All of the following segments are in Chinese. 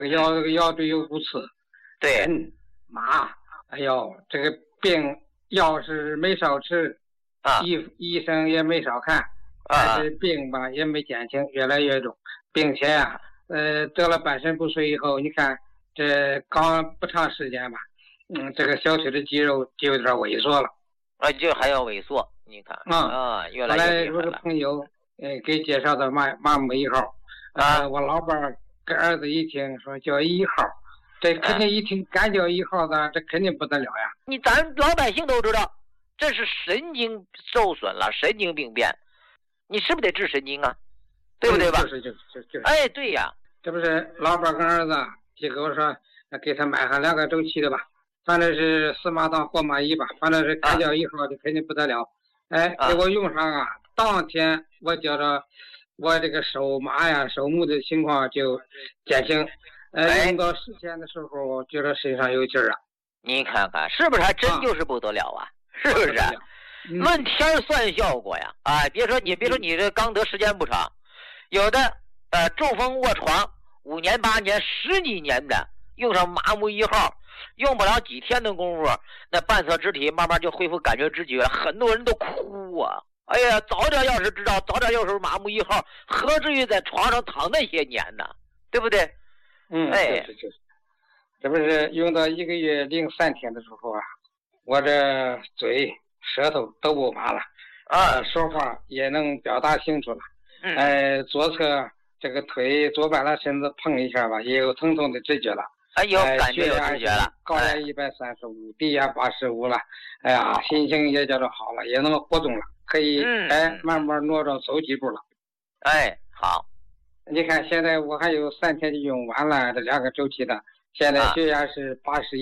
这个腰椎有骨刺， 对， 人马，哎呦，这个病药是没少吃，医生也没少看，但是病吧也没减轻，越来越重，并且呀，得了半身不遂以后，你看这刚不长时间吧，这个小腿的肌肉就有点萎缩了， 就还要萎缩，你看越来越厉害了。 后来有个朋友给介绍的麻木1号，我老伴儿跟儿子一听说叫1号。这肯定一听敢叫1号的，这肯定不得了呀！ 咱老百姓都知道，这是神经受损了，神经病变，你是不是得治神经啊？对不对吧？ 就是。 哎，对呀， 这不是老伴跟儿子就跟我说，给他买上2个周期的吧，反正是4马当活马医吧，反正是敢叫1号的肯定不得了。给我用上啊，当天我觉着我这个手麻呀、手木的情况就减轻。用到10天的时候，觉得身上有劲儿啊！ 你看看是不是还真就是不得了啊？是不是？论天算效果呀！别说你这刚得时间不长，有的中风卧床5年8年10几年的，用上麻木1号，用不了几天的功夫，那半侧肢体慢慢就恢复感觉知觉了，很多人都哭啊！哎呀，早点要是知道，早点要是麻木1号，何至于在床上躺那些年呢？对不对？ 就是，这不是用到1个月03天的时候啊，我这嘴、舌头都不麻了，说话也能表达清楚了，左侧这个腿左半拉身子碰一下吧，也有疼痛的知觉了， 有感觉有知觉了， 高压135，低压85了，哎呀，心情也叫做好了，也能活动了，可以慢慢挪着走几步了， 好。 你看，现在我还有3天就用完了这2个周期的，现在血压是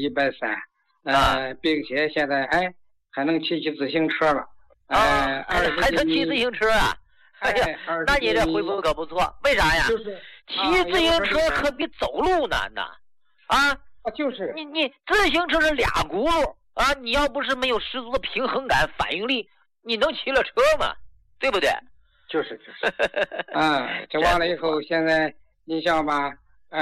80/130，并且现在还能骑自行车了， 还能骑自行车啊？哎呀，那你这恢复可不错，为啥呀？骑自行车可比走路难呐！ 就是你自行车是2轱辘啊，你要不是没有十足的平衡感、反应力，你能骑了车吗？对不对？ 就是这完了以后，现在你像吧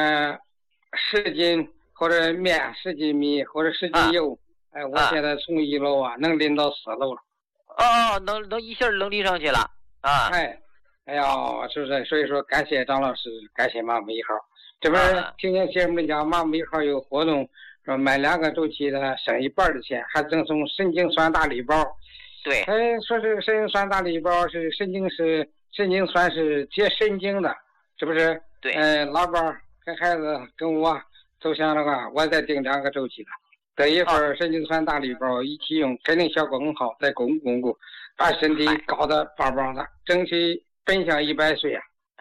，10斤或者面10斤米或者10斤油，我现在从1楼能拎到4楼了。 能一下能拎上去了啊！ 哎呀，是不是？所以说感谢张老师，感谢麻木1号。这不是听见节目里讲麻木1号有活动，说买2个周期的省1半的钱，还赠送神经酸大礼包。 对， 说这个神经酸大礼包是神经酸是解神经的，是不是？ 对。 老伴跟孩子跟我都想的话，我再订2个周期的，得一份神经酸大礼包一起用，肯定效果很好，再巩固，把身体搞得棒棒的，争取奔向100岁啊！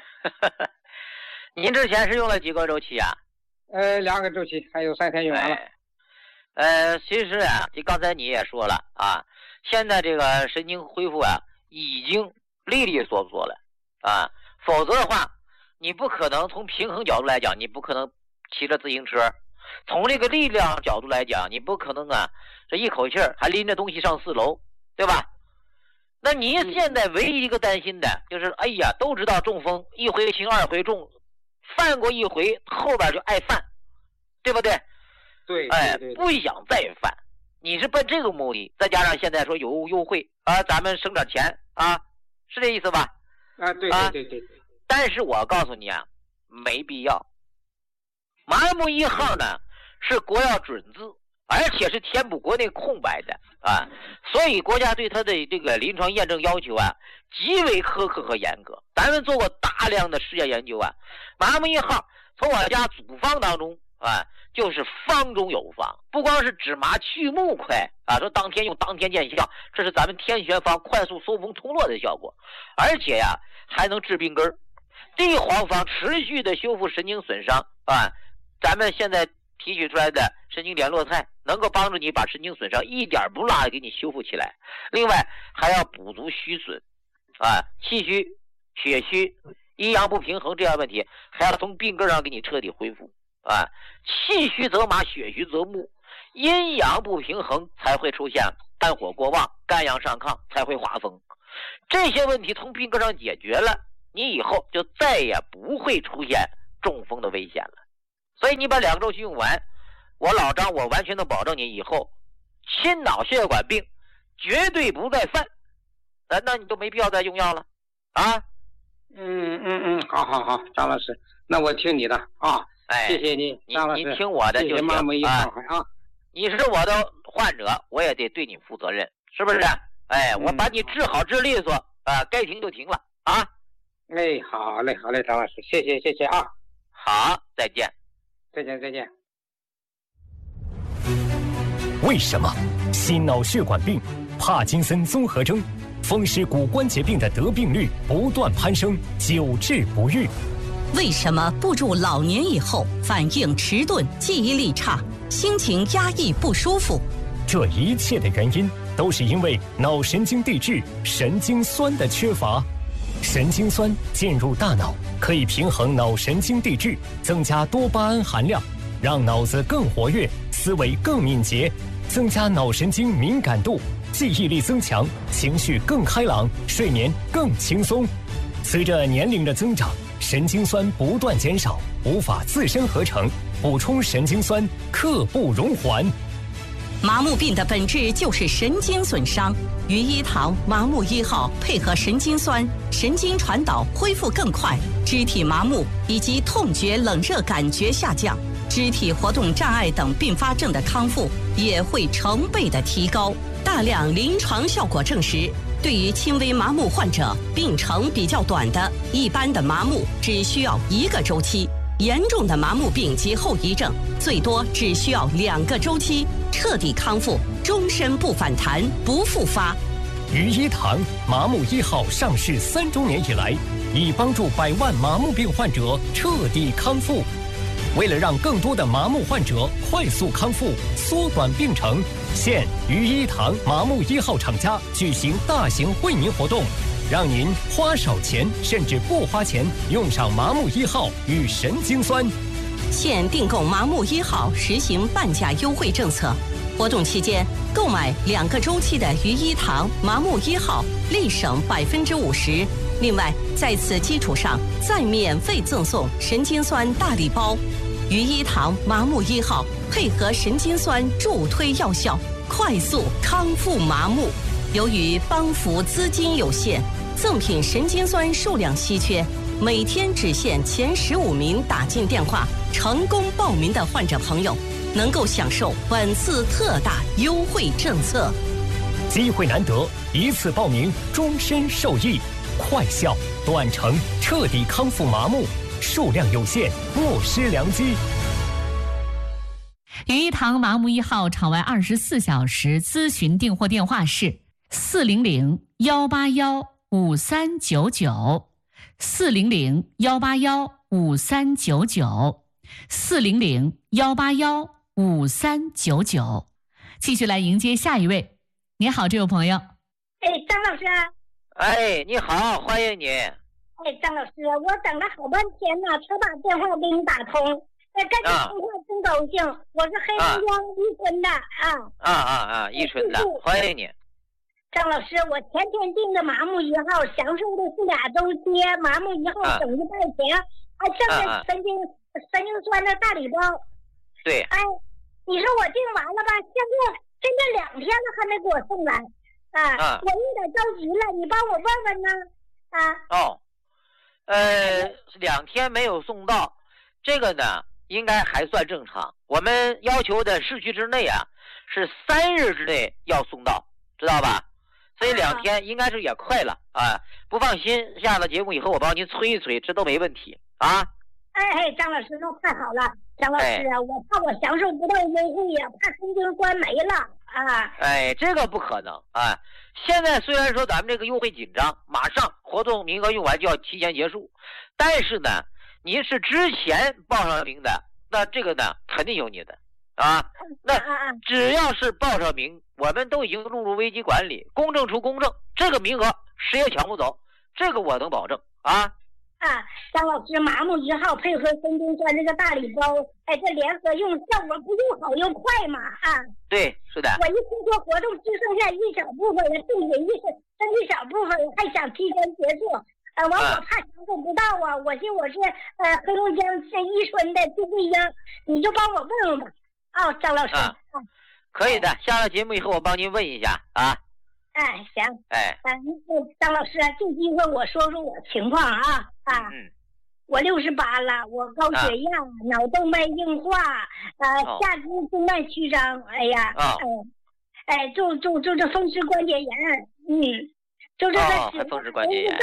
您之前是用了几个周期啊 ？2个周期，还有3天用完了。 其实就刚才你也说了现在这个神经恢复已经利利索索了否则的话，你不可能从平衡角度来讲，你不可能骑着自行车；从这个力量角度来讲，你不可能这一口气还拎着东西上4楼，对吧？那你现在唯一一个担心的就是，都知道中风1回轻2回重，犯过1回后边就爱犯，对不对？ 对， 不想再犯，你是奔这个目的，再加上现在说有优惠咱们省点钱是这意思吧？ 对。 但是我告诉你没必要。麻木1号呢是国药准字，而且是填补国内空白的所以国家对它的这个临床验证要求极为苛刻和严格。咱们做过大量的实验研究麻木1号从我家组方当中就是方中有方，不光是止麻去木快说当天用当天见效，这是咱们天旋方快速收风通络的效果，而且还能治病根。地黄方持续的修复神经损伤咱们现在提取出来的神经联络肽能够帮助你把神经损伤一点不落的给你修复起来，另外还要补足虚损气虚、血虚、阴阳不平衡这样问题，还要从病根上给你彻底恢复气虚则麻，血虚则木，阴阳不平衡才会出现肝火过旺，肝阳上亢才会化风。这些问题从病根上解决了，你以后就再也不会出现中风的危险了。 所以你把2个周期用完，我老张我完全能保证你以后心脑血管病绝对不再犯，那你都没必要再用药了啊。 好，张老师，那我听你的啊。谢谢你，张老师。 你听我的就行啊。 你是我的患者，我也得对你负责任，是不是？我把你治好治利索啊，该停就停了啊。 好嘞，张老师，谢谢啊。 好，再见。 再见。 为什么心脑血管病、帕金森综合征、风湿骨关节病的得病率不断攀升，久治不愈？ 为什么步入老年以后反应迟钝、记忆力差、心情压抑不舒服？ 这一切的原因都是因为脑神经递质神经酸的缺乏。神经酸进入大脑，可以平衡脑神经递质，增加多巴胺含量，让脑子更活跃，思维更敏捷，增加脑神经敏感度，记忆力增强，情绪更开朗，睡眠更轻松。随着年龄的增长，神经酸不断减少，无法自身合成，补充神经酸刻不容缓。 麻木病的本质就是神经损伤，于一堂麻木1号配合神经酸，神经传导恢复更快，肢体麻木以及痛觉、冷热感觉下降，肢体活动障碍等并发症的康复也会成倍的提高。大量临床效果证实，对于轻微麻木患者，病程比较短的一般的麻木只需要1个周期，严重的麻木病及后遗症最多只需要2个周期，彻底康复，终身不反弹不复发。 于一堂麻木1号上市3周年以来，已帮助100万麻木病患者彻底康复。为了让更多的麻木患者快速康复，缩短病程，现于一堂麻木1号厂家举行大型惠民活动，让您花少钱甚至不花钱用上麻木1号与神经酸。 现订购麻木1号实行半价优惠政策，活动期间购买2个周期的于一堂麻木1号立省50%。另外，在此基础上再免费赠送神经酸大礼包。于一堂麻木1号配合神经酸助推药效，快速康复麻木。由于帮扶资金有限，赠品神经酸数量稀缺，每天只限前15名打进电话成功报名的患者朋友，能够享受本次特大优惠政策。 机会难得，一次报名终身受益，快效短程彻底康复麻木，数量有限，莫失良机。 于一堂麻木1号场外24小时咨询订货电话是400-181-5399 400-181-5399 400-181-5399。继续来迎接下一位。你好，这位朋友。 张老师。 你好，欢迎你。 张老师，我等了好半天呢，才把电话给你打通。赶紧通话真高兴，我是黑龙江伊春的伊春的，欢迎你。 张老师，我前天订的麻木1号，享受的是2周期，麻木1号省1半钱，还剩下神经酸的大礼包。 对。 你说我订完了吧？现在2天了还没给我送来我有点着急了，你帮我问问呢 2天没有送到，这个呢应该还算正常。我们要求的市区之内是3日之内要送到，知道吧？所以2天应该是也快了不放心，下了节目以后我帮您催一催，这都没问题张老师，那太好了。张老师我怕我享受不到优惠呀，怕神经酸没了这个不可能现在虽然说咱们这个优惠紧张，马上活动名额用完就要提前结束，但是呢您是之前报上名的，那这个呢肯定有你的那只要是报上名，我们都已经录入危机管理，公证出公证，这个名额谁也抢不走，这个我能保证张老师，麻木1号配合神经酸这个大礼包，这联合用效果不又好又快嘛对，是的。 我一听说活动只剩下一小部分了，剩一小部分还想提前结束我怕承受不到啊，我寻我是黑龙江是伊春的朱桂英，你就帮我问问吧。哦，张老师。 可以的，下了节目以后我帮您问一下啊。 哎，行。 哎。 张老师，这机会我说说我情况啊。我68了，我高血压、脑动脉硬化，下肢动脉曲张，哎呀，就这风湿关节炎，就这个风湿关节炎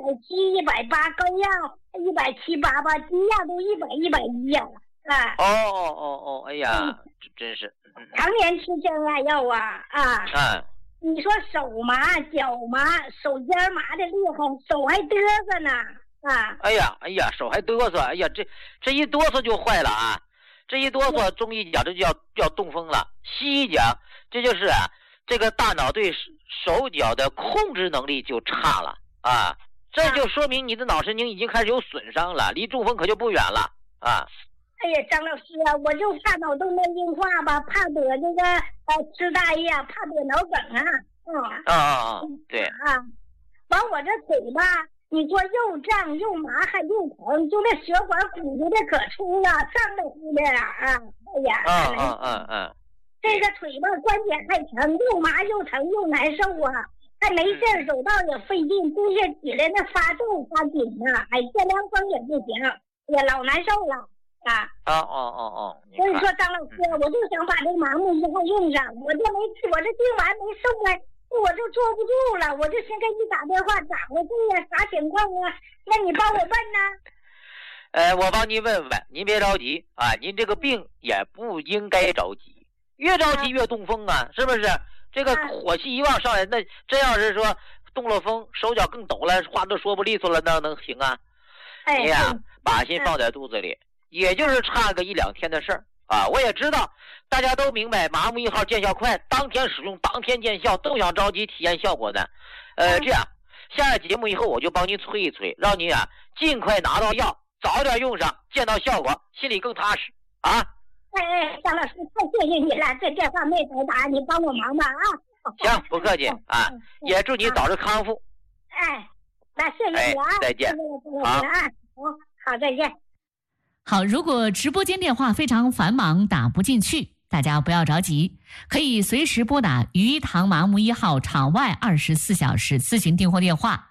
，170、180，高压178吧，低压都100、110呀， 哎呀，真是， 常年吃降压药啊。你说手麻、脚麻、手尖麻的厉害，手还嘚瑟呢。哎呀，手还嘚瑟，哎呀，这一哆嗦就坏了啊！这一哆嗦，中医讲这就叫中风了，西医讲这就是这个大脑对手脚的控制能力就差了啊！这就说明你的脑神经已经开始有损伤了，离中风可就不远了啊！ 哎呀，张老师啊，我就怕脑动脉硬化吧，怕得这个痴呆呀，怕得脑梗啊！ 对完我这腿吧。你说又胀又麻还又疼，就那血管鼓出的可粗了，胀得乎的哎呀，这个腿吧关节还疼，又麻又疼又难受啊，还没劲儿，走道也费劲，肚子起来那发皱发紧啊，见凉风也不行，也老难受了所以说张老师，我就想把这个麻木1号用上，我这病完没送来。我就坐不住了，我就先给你打电话，咋回事呀？啥情况啊？那你帮我问呢？ 我帮您问问，您别着急啊，您这个病也不应该着急，越着急越中风啊，是不是？这个火气一往上来，那真要是说中了风，手脚更抖了，话都说不利索了，那能行啊？你呀，把心放在肚子里，也就是差个1、2天的事儿。我也知道，大家都明白，麻木1号见效快，当天使用，当天见效，都想着急体验效果的。这样，下了节目以后，我就帮您催一催，让您尽快拿到药，早点用上，见到效果，心里更踏实啊。 张老师，太谢谢你了，这电话没白打，你帮我忙吧啊。 行，不客气啊，也祝你早日康复。 那谢谢你啊， 再见。 好，再见。 好，如果直播间电话非常繁忙打不进去，大家不要着急，可以随时拨打鱼塘麻木1号场外24小时咨询订货电话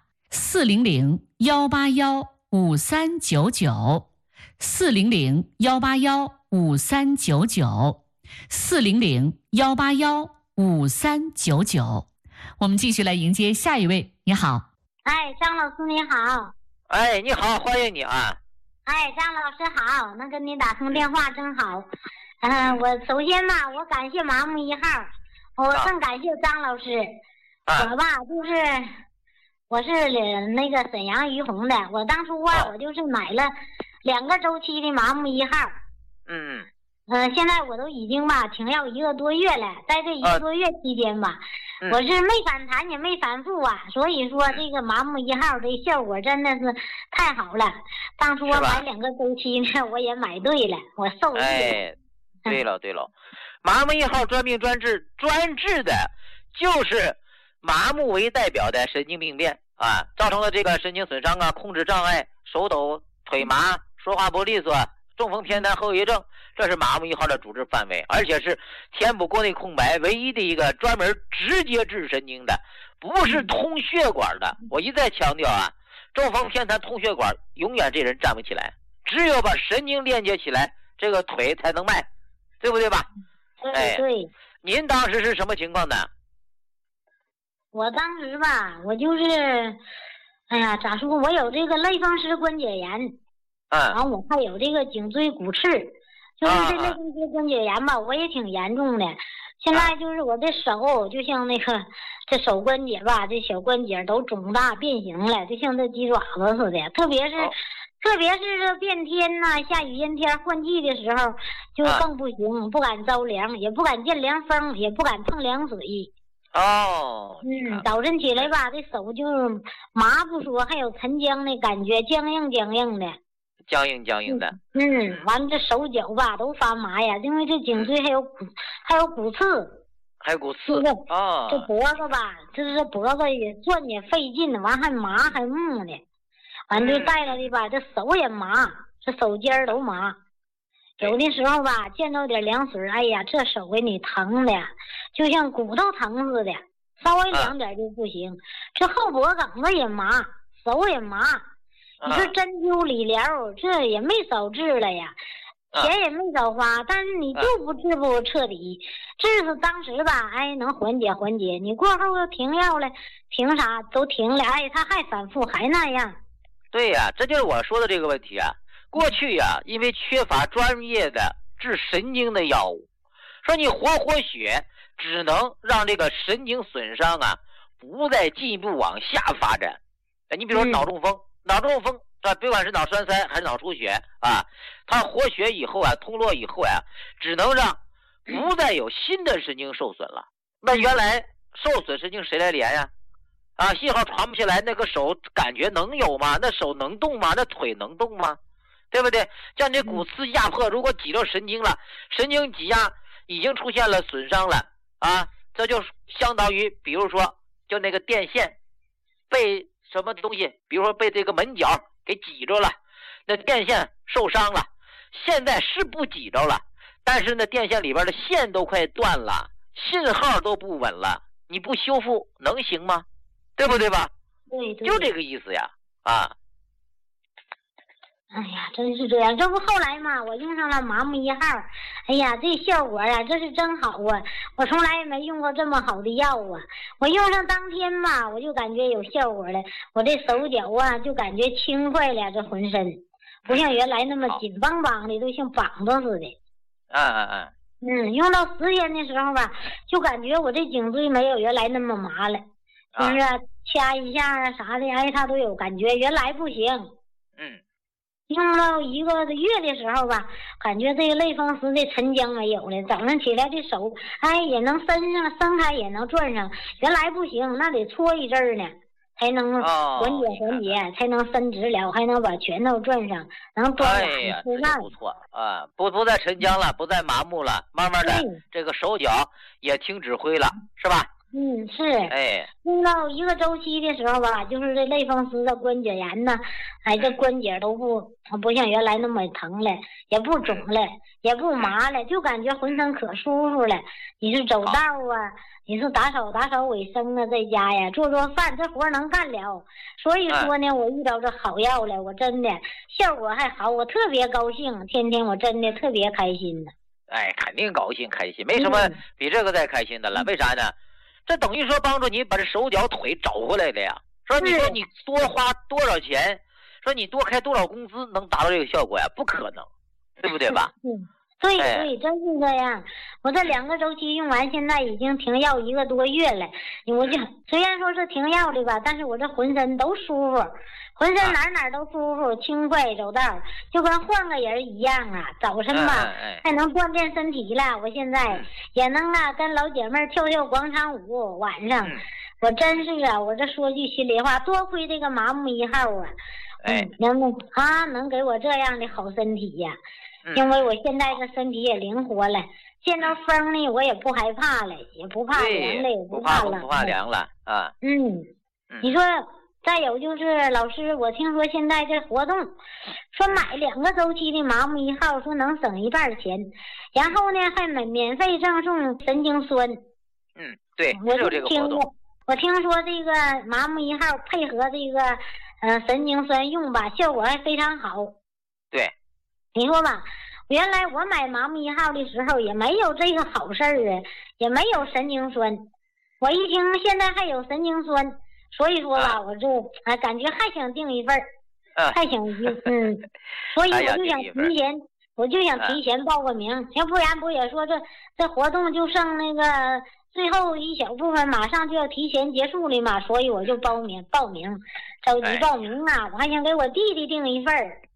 400-181-5399 400-181-5399 400-181-5399。我们继续来迎接下一位。你好。 张老师你好。 你好，欢迎你啊。 张老师好，能跟你打通电话真好。我首先吧，我感谢麻木1号，我更感谢张老师。我吧，我是那个沈阳于洪的，我当初我就是买了2个周期的麻木1号。现在我都已经吧停药1个多月了，在这1个多月期间吧，我是没反弹也没反复所以说这个麻木1号的效果真的是太好了。当初我买2个周期呢，我也买对了，我受益了。 对了，麻木1号专病专治的就是麻木为代表的神经病变造成了这个神经损伤控制障碍、手抖、腿麻、说话不利索、中风偏瘫后遗症，这是麻木1号的主治范围，而且是填补国内空白唯一的一个专门直接治神经的，不是通血管的。我一再强调中风偏瘫通血管永远这人站不起来，只有把神经链接起来，这个腿才能迈，对不对吧？ 对。 您当时是什么情况呢？ 我当时吧，我就是咋说，我有这个类风湿关节炎，然后我还有这个颈椎骨刺，就是这类风湿关节炎吧，我也挺严重的。现在就是我的手就像那个这手关节吧，这小关节都肿大变形了，就像这鸡爪子似的。特别是这变天下雨阴天换季的时候就更不行，不敢着凉，也不敢见凉风，也不敢碰凉水。早晨起来吧，这手就麻不说，还有沉僵的感觉，僵硬的。完了这手脚吧都发麻呀，因为这颈椎还有骨刺。这脖子吧，这脖子也转也费劲，完还麻还木的。 完就带了的吧，这手也麻，这手尖都麻。有的时候吧，见着点凉水，哎呀，这手给你疼的，就像骨头疼似的，稍微凉点就不行。这后脖梗子也麻，手也麻。你说针灸理疗，这也没少治了呀，钱也没少花，但是你就治不彻底。治是当时吧，哎，能缓解缓解，你过后又停药了，停啥都停了，哎，他还反复还那样。 对呀，这就是我说的这个问题啊。过去呀，因为缺乏专业的治神经的药物，说你活血，只能让这个神经损伤啊不再进一步往下发展。你比如说脑中风，脑中风啊，别管是脑栓塞还是脑出血啊，它活血以后啊，通络以后啊，只能让不再有新的神经受损了。那原来受损神经谁来连呀？啊，信号传不下来，那个手感觉能有吗？那手能动吗？那腿能动吗？对不对？像这骨刺压迫，如果挤着神经了，神经挤压已经出现了损伤了啊，这就相当于，比如说，就那个电线被什么东西，比如说被这个门角给挤着了，那电线受伤了，现在是不挤着了，但是那电线里边的线都快断了，信号都不稳了，你不修复能行吗？对不对吧？ 对， 就这个意思呀，啊。 哎呀，真是这样，这不后来嘛，我用上了麻木1号，哎呀，这效果啊，这是真好啊！我从来也没用过这么好的药啊！我用上当天嘛，我就感觉有效果了，我这手脚啊，就感觉轻快了，这浑身不像原来那么紧邦邦的，都像绑着似的。用到10天的时候吧，就感觉我这颈椎没有原来那么麻了，就是掐一下啊啥的，哎，它都有感觉，原来不行。用到1个月的时候吧，感觉这个类风湿的沉僵没有了，早上起来这手，哎，也能伸开，也能转上，原来不行，那得搓一阵呢，才能缓解，才能伸直了，还能把拳头转上，能端碗吃饭。 不错啊，不再沉僵了，不再麻木了，慢慢的这个手脚也听指挥了，是吧？ 是。用到1个周期的时候吧，就是这类风湿的关节炎呢，哎，这关节都不像原来那么疼了，也不肿了，也不麻了，就感觉浑身可舒服了。你是走道啊，你是打扫卫生啊，在家呀做饭，这活能干了。所以说呢，我遇到这好药了，我真的效果还好，我特别高兴，天天我真的特别开心呢。 哎，肯定高兴开心，没什么比这个再开心的了。为啥呢？这等于说帮助你把这手脚腿找回来的呀。说你说你多花多少钱，说你多开多少工资能达到这个效果呀？不可能，对不对吧？ 对，真是这样。我这2个周期用完，现在已经停药1个多月了。我就虽然说是停药的吧，但是我这浑身都舒服，浑身哪都舒服，轻快走道，就跟换个人一样啊。早晨吧，还能锻炼身体了。我现在也能跟老姐妹跳广场舞。晚上，我真是啊，我这说句心里话，多亏这个麻木1号啊，能给我这样的好身体呀。因为我现在这身体也灵活了，见到风呢我也不害怕了，也不怕凉了，也不怕冷， 不怕凉了啊。 你说再有就是老师，我听说现在这活动，说买2个周期的麻木1号，说能省1半钱，然后呢还免费赠送神经酸。 对， 我就这个活动。 我听说这个麻木1号配合这个神经酸用吧，效果还非常好。 对。 你说吧，原来我买麻木1号的时候也没有这个好事儿啊，也没有神经酸。我一听现在还有神经酸，所以说吧，我就感觉还想订一份儿，还想所以我就想提前报个名，要不然不也说这活动就剩那个最后一小部分，马上就要提前结束了嘛，所以我就报名，着急报名啊，我还想给我弟弟订一份儿。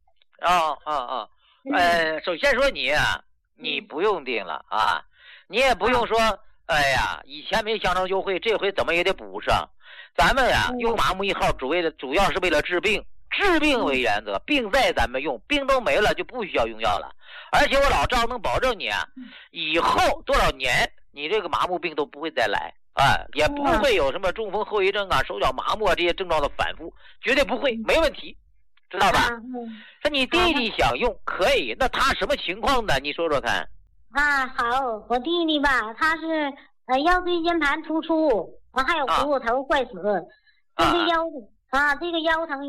首先说你不用订了啊，你也不用说，哎呀，以前没相当优惠，这回怎么也得补上。咱们呀，用麻木1号主要是为了治病，治病为原则，病在咱们用，病都没了就不需要用药了。而且我老赵能保证你以后多少年你这个麻木病都不会再来啊，也不会有什么中风后遗症啊、手脚麻木啊这些症状的反复，绝对不会，没问题知道吧？说你弟弟想用可以，那他什么情况呢？你说说看。 好，我弟弟吧，他是腰椎间盘突出，还有股骨头坏死，这个腰疼。